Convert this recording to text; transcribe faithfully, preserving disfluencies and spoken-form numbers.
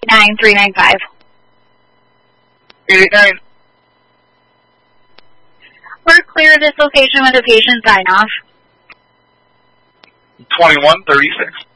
nine three nine five. eight eight nine. We're clear of this location with a patient sign-off. twenty-one thirty-six.